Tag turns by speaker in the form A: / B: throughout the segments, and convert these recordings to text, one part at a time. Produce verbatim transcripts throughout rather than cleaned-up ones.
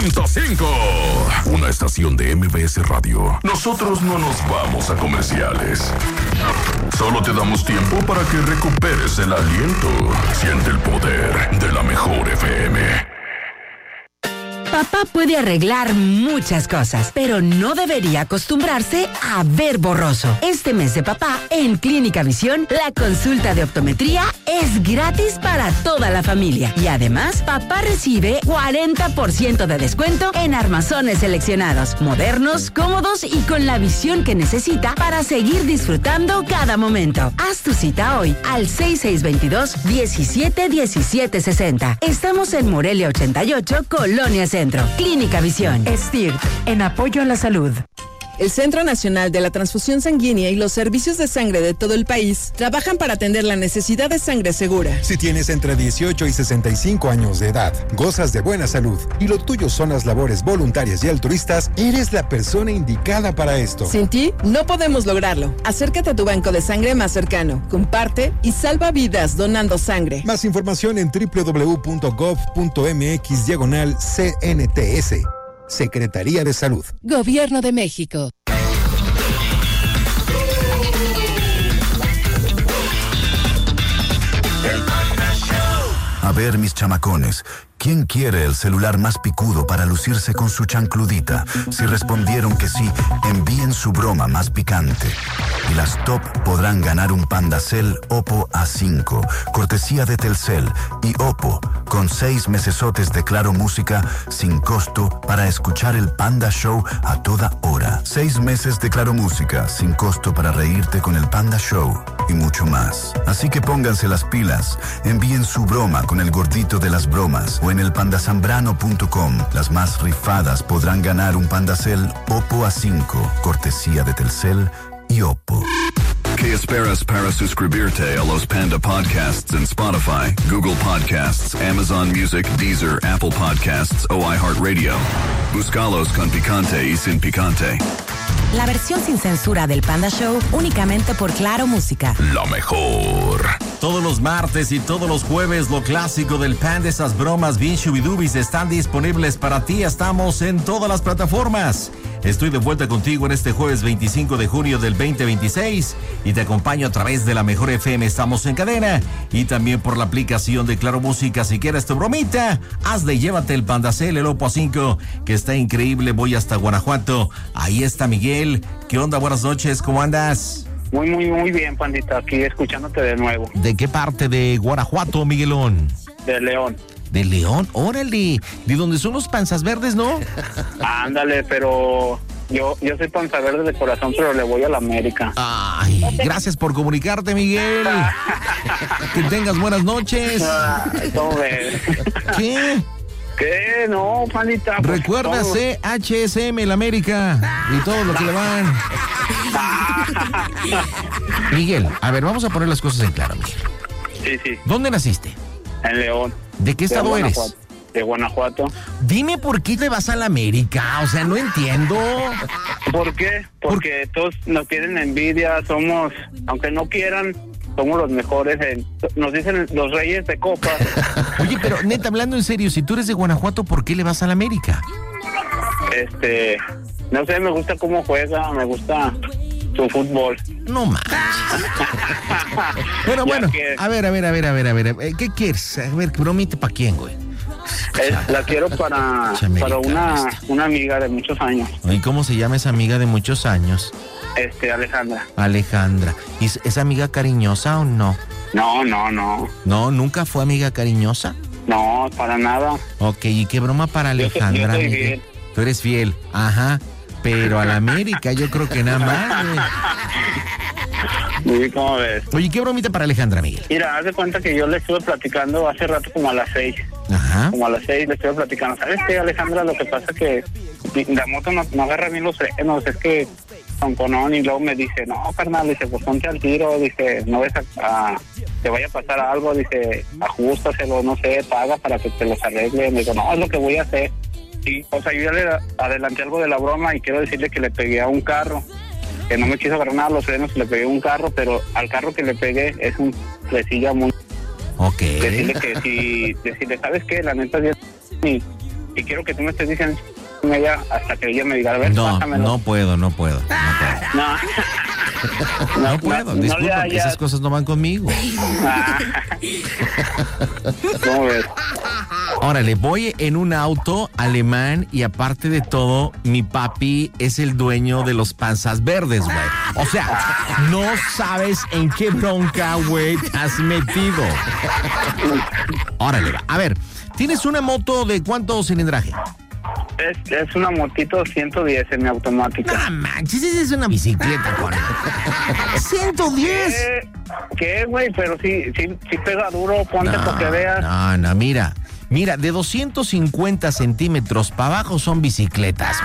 A: punto cinco. Una estación de M B S Radio. Nosotros no nos vamos a comerciales. Solo te damos tiempo para que recuperes el aliento. Siente el poder de la mejor F M.
B: Papá puede arreglar muchas cosas, pero no debería acostumbrarse a ver borroso. Este mes de papá, en Clínica Visión, la consulta de optometría es gratis para toda la familia. Y además, papá recibe cuarenta por ciento de descuento en armazones seleccionados, modernos, cómodos y con la visión que necesita para seguir disfrutando cada momento. Haz tu cita hoy al seis seis dos dos, diecisiete diecisiete sesenta. Estamos en Morelia ochenta y ocho, Colonia Centro. Clínica Visión. S T I R T, en apoyo a la salud.
C: El Centro Nacional de la Transfusión Sanguínea y los servicios de sangre de todo el país trabajan para atender la necesidad de sangre segura.
D: Si tienes entre dieciocho y sesenta y cinco años de edad, gozas de buena salud y lo tuyo son las labores voluntarias y altruistas, eres la persona indicada para esto.
C: Sin ti, no podemos lograrlo. Acércate a tu banco de sangre más cercano, comparte y salva vidas donando sangre.
D: Más información en doble u doble u doble u punto gov punto m x diagonal C N T S. Secretaría de Salud.
C: Gobierno de México.
E: A ver, mis chamacones, ¿quién quiere el celular más picudo para lucirse con su chancludita? Si respondieron que sí, envíen su broma más picante. Y las top podrán ganar un Pandacel Oppo A cinco, cortesía de Telcel y Oppo, con seis mesesotes de Claro Música sin costo para escuchar el Panda Show a toda hora. Seis meses de Claro Música sin costo para reírte con el Panda Show y mucho más. Así que pónganse las pilas, envíen su broma con el gordito de las bromas o en el pandazambrano punto com. Las más rifadas podrán ganar un Pandacel Oppo A cinco, cortesía de Telcel y Oppo.
F: ¿Qué esperas para suscribirte a los Panda Podcasts en Spotify, Google Podcasts, Amazon Music, Deezer, Apple Podcasts o iHeartRadio? Búscalos con picante y sin picante.
B: La versión sin censura del Panda Show únicamente por Claro Música.
A: La mejor.
G: Todos los martes y todos los jueves, lo clásico del Panda, esas bromas bien shubidubis están disponibles para ti. Estamos en todas las plataformas. Estoy de vuelta contigo en este jueves veinticinco de junio del veinte veintiséis y te acompaño a través de la mejor F M. Estamos en cadena y también por la aplicación de Claro Música. Si quieres tu bromita, hazle, llévate el Pandacel, el Oppo A cinco, que está increíble. Voy hasta Guanajuato. Ahí está Miguel. ¿Qué onda? Buenas noches, ¿cómo andas?
H: Muy, muy, muy bien, Pandita, aquí escuchándote de nuevo.
G: ¿De qué parte de Guanajuato, Miguelón?
H: De León.
G: ¿De León? Órale, ¿de dónde son los panzas verdes, no?
H: Ándale, pero yo yo soy panza verde de corazón, pero le voy a la América.
G: Ay, gracias por comunicarte, Miguel. Que tengas buenas noches.
H: ¿Cómo ves?
G: ¿Qué?
H: ¿Qué? No, Pandita. Pues,
G: recuerda C H S M, la América, y todo lo que le van. Miguel, a ver, vamos a poner las cosas en claro, Miguel.
H: Sí, sí.
G: ¿Dónde naciste?
H: En León.
G: ¿De qué estado
H: de
G: eres?
H: De Guanajuato.
G: Dime por qué te vas a la América, o sea, no entiendo.
H: ¿Por qué? Porque ¿Por? todos nos tienen envidia, somos, aunque no quieran, somos los mejores, en, nos dicen los reyes de copas.
G: Oye, pero neta, hablando en serio, si tú eres de Guanajuato, ¿por qué le vas a la América?
H: Este, no sé, me gusta cómo juega, me gusta su fútbol.
G: No manches. Bueno, bueno,
H: que...
G: a ver, a ver, a ver, a ver, a ver, ¿qué quieres? A ver, bromite para quién, güey.
H: Es, la quiero para, para una, una amiga de muchos años.
G: ¿Y cómo se llama esa amiga de muchos años?
H: Este, Alejandra.
G: Alejandra. ¿Y es amiga cariñosa o no?
H: No, no, no.
G: ¿No? ¿Nunca fue amiga cariñosa?
H: No, para nada.
G: Ok, ¿y qué broma para Alejandra?
H: Yo, yo soy
G: Miguel?
H: fiel.
G: Tú eres fiel, ajá. Pero a la América yo creo que nada más,
H: güey. ¿Cómo ves?
G: Oye, ¿qué bromita para Alejandra, Miguel?
H: Mira, haz de cuenta que yo le estuve platicando hace rato como a las seis.
G: Ajá.
H: Como a las seis le estuve platicando. ¿Sabes qué, Alejandra? Lo que pasa es que la moto no, no agarra bien los frenos, es que son conón, y luego me dice, no, carnal, dice, pues ponte al tiro, dice, no ves a, a te vaya a pasar algo, dice, ajustaselo, no sé, paga para que te los arregle. Me digo, no, es lo que voy a hacer. Sí, o sea, yo ya le adelanté algo de la broma y quiero decirle que le pegué a un carro, que no me quiso agarrar nada los frenos, le pegué a un carro, pero al carro que le pegué es un fresilla muy...
G: Ok.
H: Decirle que si, decirle, ¿sabes qué? La neta, mi, y quiero que tú me estés diciendo ella hasta que ella me diga, a ver,
G: No,
H: pásamelo.
G: no puedo, no puedo. No puedo.
H: No.
G: No,
H: No,
G: puedo,
H: no,
G: disculpa,
H: no,
G: que
H: ya,
G: esas
H: ya.
G: cosas no van conmigo.
H: Ah. ¿Cómo ves?
G: Órale, voy en un auto alemán y aparte de todo, mi papi es el dueño de los panzas verdes, güey. O sea, no sabes en qué bronca, güey, te has metido. Órale, va. A ver, ¿tienes una moto de cuánto cilindraje?
H: Es, es una motito ciento diez semiautomática.
G: No manches, esa es una bicicleta con ciento diez.
H: ¿Qué? ¿Qué, güey? Pero sí, sí, sí pega duro, ponte
G: No,
H: para que veas.
G: no, no, mira. Mira, de doscientos cincuenta centímetros para abajo son bicicletas,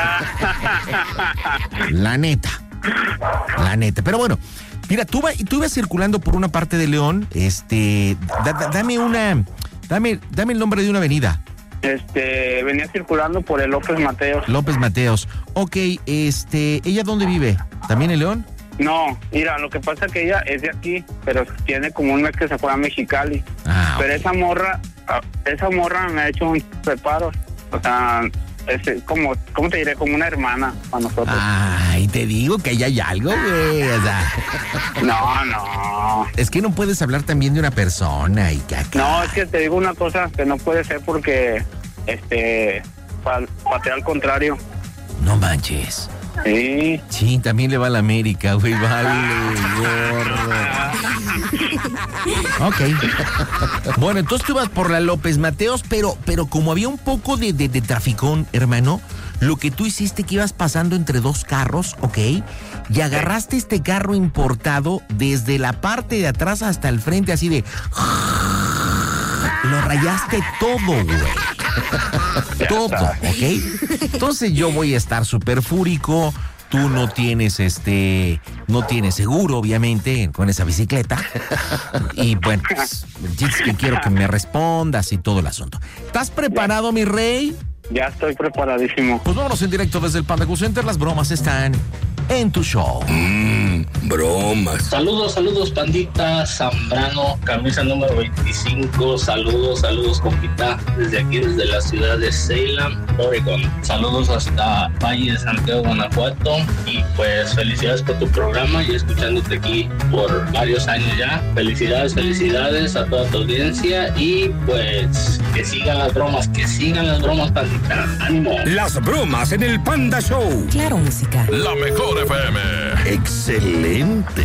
G: güey. La neta. La neta. Pero bueno, mira, tú, va, tú ibas circulando por una parte de León. Este, da, da, dame una, dame, dame el nombre de una avenida.
H: Este, venía circulando por el López Mateos.
G: López Mateos. Ok, este, ¿ella dónde vive? ¿También en León?
H: No, mira, lo que pasa es que ella es de aquí, pero tiene como un mes que se fue a Mexicali.
G: Ah,
H: Pero
G: ok.
H: esa morra, esa morra me ha hecho un reparo. O sea, es como, ¿cómo te diré? Como una hermana para nosotros.
G: Ay, te digo que ahí hay algo, güey. O sea,
H: No, no.
G: es que no puedes hablar también de una persona y que acá.
H: No, es que te digo una cosa que no puede ser porque, este, pa, patea al contrario.
G: No manches.
H: Sí.
G: Sí, también le va a la América, güey. Vale, gordo. Ok. Bueno, entonces tú ibas por la López Mateos, pero, pero como había un poco de, de, de traficón, hermano, lo que tú hiciste que ibas pasando entre dos carros, ¿ok? Y agarraste este carro importado desde la parte de atrás hasta el frente, así de... Lo rayaste todo, güey. Todo, ¿ok? Entonces yo voy a estar súper fúrico. Tú no tienes este, no tienes seguro, obviamente, con esa bicicleta. Y bueno, pues, el chiste es que quiero que me respondas y todo el asunto. ¿Estás preparado, mi rey?
H: Ya estoy preparadísimo.
G: Pues vámonos en directo desde el Panda Cool Center. Las bromas están en tu show.
I: Mmm, bromas.
J: Saludos, saludos, pandita Zambrano, camisa número veinticinco. Saludos, saludos, compita, desde aquí, desde la ciudad de Salem, Oregon. Saludos hasta Valle de Santiago, Guanajuato. Y pues felicidades por tu programa y escuchándote aquí por varios años ya. Felicidades, felicidades a toda tu audiencia. Y pues que sigan las bromas, que sigan las bromas, pandita. Ánimo.
I: Las bromas en el Panda Show.
B: Claro, música.
A: La mejor F M.
I: Excelente.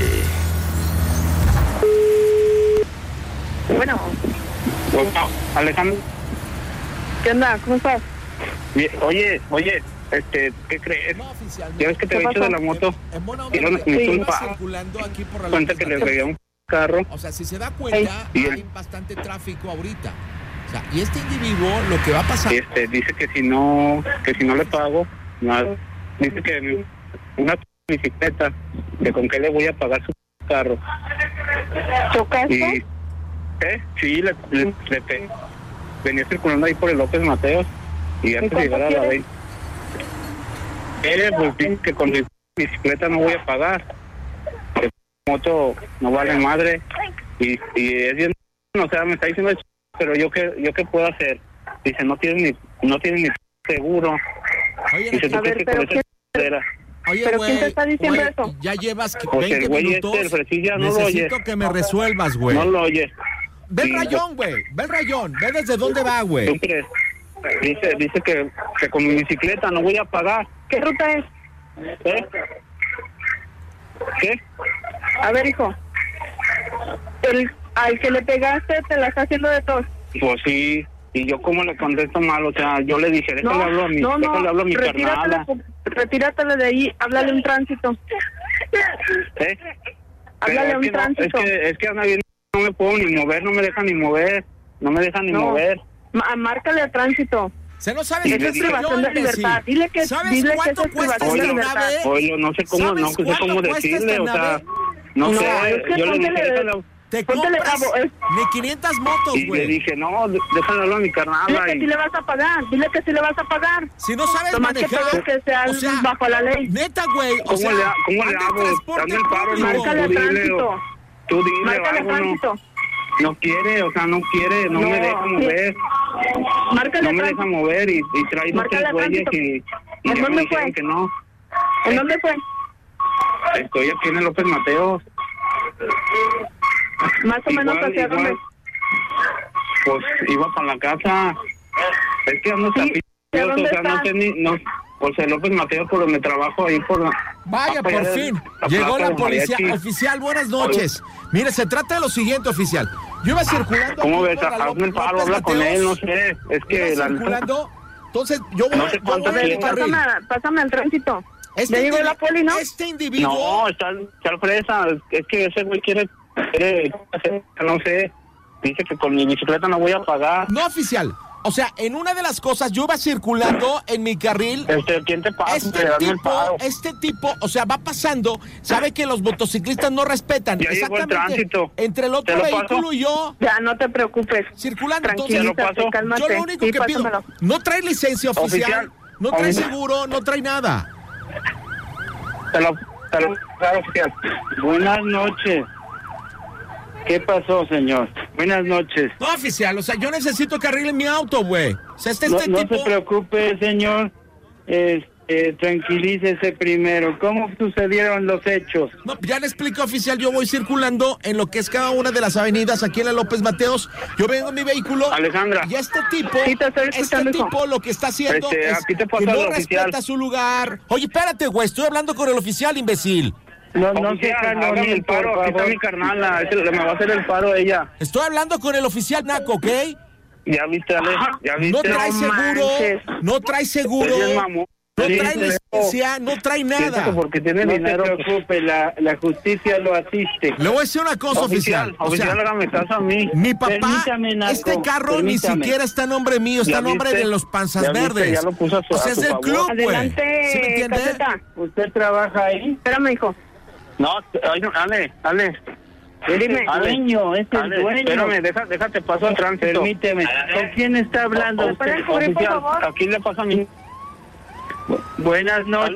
C: Bueno,
H: Bueno, Alejandro,
C: ¿qué onda? ¿Cómo estás?
H: bien, oye, oye, este, ¿qué crees? Ya ves que te
C: ¿Qué
H: he dicho
C: pasó?
H: de la moto. Y no, mi culpa. Cuenta que le regué un carro.
G: O sea, si se da cuenta,
H: Ey.
G: hay bastante tráfico ahorita. O sea, y este individuo lo que va a pasar...
H: Este, dice que si no, que si no le pago, no, dice que una bicicleta, que con qué le voy a pagar su carro.
C: ¿Chocaste?
H: Y, ¿qué? Sí, le, le, le pe- venía circulando ahí por el López Mateos y antes de llegar a la veinte. Eh, pues dice que con mi bicicleta no voy a pagar. Que moto no vale madre y, y es bien, o sea, me está diciendo eso, pero yo qué, yo qué puedo hacer. Dice, no tiene ni, no tiene ni seguro.
G: Oye,
H: Dice,
C: a
H: ¿tú
C: ver,
H: crees que
C: pero
H: con esa chingadera?
G: Oye,
C: ¿Pero
G: güey,
C: quién te está diciendo
G: güey,
C: eso?
G: Ya llevas
H: Pues
G: veinte
H: el güey
G: minutos.
H: este, el fresilla, no lo
G: Necesito
H: oye.
G: que me resuelvas, güey.
H: No lo oye.
G: Ve el
H: Sí,
G: rayón, güey. Ve el rayón. Ve desde dónde va,
H: ¿Tú
G: güey.
H: crees? Dice, dice que, que con mi bicicleta no voy a pagar.
C: ¿Qué ruta es?
H: ¿Eh? ¿Qué?
C: A ver, hijo. El, al que le pegaste te la está haciendo de tos.
H: Pues sí. Y yo como le contesto mal, o sea, yo le dije, déjale hablo a mi,
C: no, no,
H: déjale hablo a mi
C: retíratele,
H: carnala.
C: retíratele de ahí, háblale un tránsito.
H: ¿Eh?
C: Háblale
H: Pero
C: a un
H: es que no,
C: tránsito.
H: es que, es que anda bien, no me puedo ni mover, no me deja ni mover, no me deja ni
C: No.
H: mover.
C: Ma- márcale a tránsito.
G: Se no sabe
C: Eso es privación de libertad. Dile que,
G: ¿Sabes
C: dile que
G: cuánto
C: eso es
G: cuesta
C: privación de
H: esta
C: libertad.
G: nave?
H: Oye, no sé cómo,
G: ¿Sabes
H: no sé
G: cuánto
H: cómo
G: cuesta
H: decirle,
G: esta
H: o sea,
G: nave?
H: no,
C: No,
H: sé,
C: es que
H: yo le dije,
C: póntele-
H: déjale,
G: Te
C: Póntele
G: compras
C: cabo, es-
G: ni quinientas motos,
H: y le
G: güey.
H: dije, no, déjale hablar a mi
C: Dile
H: carnala.
C: que
H: Y,
C: sí le vas a pagar. Dile que sí le vas a pagar.
G: Si no sabes
C: Nomás que
G: manejar,
C: todo que sea
G: o sea,
C: bajo la ley.
G: neta, güey. O
H: ¿Cómo
G: sea,
H: le, ha- cómo le
G: anda en
H: hago?
G: transporte
H: Dame el paro, no,
G: público.
C: Márcale a
H: tú dile,
C: tránsito.
H: o- tú dile
C: Márcale a
H: algo, no.
C: tránsito.
H: No quiere, o sea, no quiere, no,
C: No,
H: me deja
C: sí.
H: mover.
K: Márcale
H: no me
K: tránsito.
H: deja mover y, y trae dos tres güeyes y, y
K: ¿En
H: ya
K: dónde
H: me dijeron
K: fue?
H: que no.
K: ¿En dónde fue?
H: Estoy aquí en el López Mateos.
K: Más o menos
H: Igual,
K: hacia
H: igual.
K: dónde.
H: Pues iba para la casa. Es que ando
K: Sí,
H: tapillo,
K: ¿de
H: o
K: dónde
H: sea, no
K: está?
H: sé ni, no, pues el López Mateos por donde trabajo ahí por la...
G: Vaya,
H: para
G: por
H: allá de
G: fin.
H: la
G: Llegó
H: plaza
G: la
H: de
G: policía.
H: mariachi.
G: Oficial, buenas noches. Mire, se trata de lo siguiente, oficial. Yo iba circulando.
H: ¿Cómo
G: aquí
H: ves?
G: por la
H: Hazme el
G: López
H: paro, habla con
G: Mateos.
H: él, no sé. Es que
G: Iba
H: la...
G: circulando. Entonces, yo voy,
H: No sé
G: yo
H: cuánto
G: voy en mi
H: tiempo.
G: carril.
K: Pásame, pásame al tránsito.
G: Este
K: ya llegó
G: individuo-
K: la poli, ¿no?
G: Este individuo.
H: No, está, está al fresa. Es que ese güey quiere, quiere hacer, no sé. Dice que con mi bicicleta no voy a pagar.
G: No, oficial. O sea, en una de las cosas, yo iba circulando en mi carril.
H: Este, ¿quién te pasa?
G: Este
H: Dame el
G: tipo,
H: paro.
G: este tipo, o sea, va pasando, sabe que los motociclistas no respetan.
H: Ya llegó el
G: Exactamente.
H: tránsito.
G: Entre el otro
H: ¿Te lo
G: vehículo
H: paso?
G: y yo,
K: Ya, no te preocupes.
G: circulando. Entonces,
K: Tranquilízate,
H: ¿te lo paso?
K: cálmate.
G: yo lo único
K: Sí,
G: que pido,
K: pásamelo.
G: no trae licencia oficial,
H: Oficial.
G: no trae
H: Oficial.
G: seguro, no trae nada.
H: Te lo, te lo, claro, oficial.
L: Buenas noches. ¿Qué pasó, señor? Buenas noches.
G: No, oficial, o sea, yo necesito que arreglen mi auto, güey. O sea, este,
L: No,
G: este
L: no
G: tipo...
L: se preocupe, señor. Este, tranquilícese primero. ¿Cómo sucedieron los hechos?
G: No, ya le explico, oficial, yo voy circulando en lo que es cada una de las avenidas aquí en la López Mateos. Yo vengo en mi vehículo.
H: Alejandra.
G: Y este tipo,
K: Sí, te estoy
G: este
K: escuchando, hijo.
G: tipo lo que está haciendo
H: Este,
G: es
H: aquí te paso
G: que no
H: al oficial.
G: respeta su lugar. Oye, espérate, güey, estoy hablando con el oficial, imbécil.
L: No, no se
H: Oficial, hágame
L: caloneen,
H: el paro.
L: por
H: Aquí está
L: favor.
H: mi carnala. ese- Me va a hacer el paro ella.
G: Estoy hablando con el oficial Naco, ¿ok?
H: Ya viste, Ale. Ya viste.
G: No trae
K: No
G: seguro,
K: manches.
G: no trae seguro,
H: Es bien mamón.
G: no
H: Sí,
G: trae
H: pero-
G: licencia, no trae
H: Piensa que
G: nada.
H: porque tiene
L: No
H: dinero.
L: se
H: pues,
L: preocupe, la, la justicia lo asiste.
G: Le voy a decir una cosa, oficial.
H: Oficial, oficial,
G: O sea,
H: hágame caso a mí.
G: mi papá,
L: Permítame, Naco,
G: este carro
L: permítame.
G: ni siquiera está a nombre mío, está
H: Ya
G: a nombre
H: viste,
G: de los panzas
H: ya viste,
G: verdes.
H: ya lo puso a su-
G: o sea,
H: a
G: es
H: su
G: del
H: favor.
G: club, güey.
K: Adelante,
G: ¿Sí me entiende?
K: caseta.
L: ¿Usted trabaja ahí?
K: Espérame, hijo.
H: No, ay, no, Ale, Ale.
L: Es
K: Dime.
L: el dueño, es el
H: Ale,
L: dueño.
H: espérame, deja, déjate paso al tránsito.
L: Permíteme. ¿Con quién está hablando
K: ¿Me
L: usted?
K: pueden cubrir, por
H: Oficial,
K: favor?
H: aquí le pasa a mi...
L: Buenas noches.